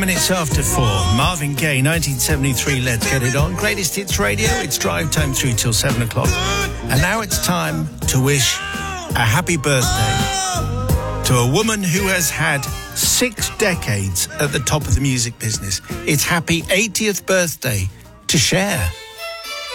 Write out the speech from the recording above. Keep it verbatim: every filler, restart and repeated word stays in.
Minutes after four, Marvin Gaye, nineteen seventy-three, Let's Get It On. Greatest Hits Radio, it's drive time through till seven o'clock. And now it's time to wish a happy birthday to a woman who has had six decades at the top of the music business. It's happy eightieth birthday to Cher.